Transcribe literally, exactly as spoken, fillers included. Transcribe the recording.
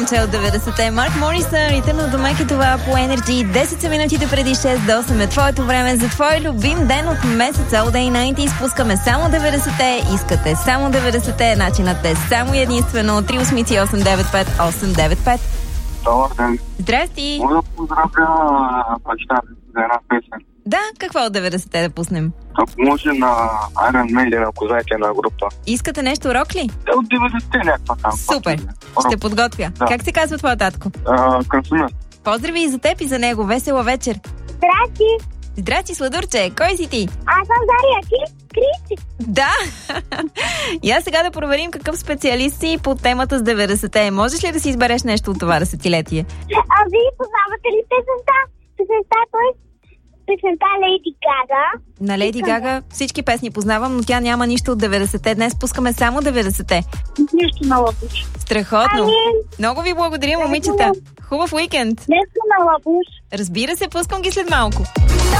момче от деветдесетте. Марк Морисън, Return of the Mac е това по Energy. десет са минутите преди шест до осем е твоето време за твой любим ден от месеца. All Day деветдесет изпускаме само деветдесетте. Искате само деветдесетте. Начинът е само единствено три осмици осем девет пет осем девет пет. Добър ден. Здрасти. Мога да поздравя баща за една песен. Да, какво от деветдесетте да пуснем? Ако може на Iron Maiden, ако знаете на група. Искате нещо рок ли? Те от деветдесетте някаква там. Супер, ще подготвя. Да. Как се казва твоя татко? Красимир. Поздрави и за теб и за него. Весела вечер. Здрасти! Здрасти, сладурче. Кой си ти? Аз съм Зария. Ти? Кристи? Да! И аз сега да проверим какъв специалист си по темата с деветдесетте. Можеш ли да си избереш нещо от това десетилетие? А вие познавате ли песента? Песента, т.е. песента Лейди Гага. На Лейди Гага всички песни познавам, но тя няма нищо от деветдесетте. Днес пускаме само деветдесетте. Нещо на Лабуш. Страхотно! Ами... Много ви благодаря, момичета. Хубав уикенд! Нещо на Лабуш. Разбира се, пускам ги след малко.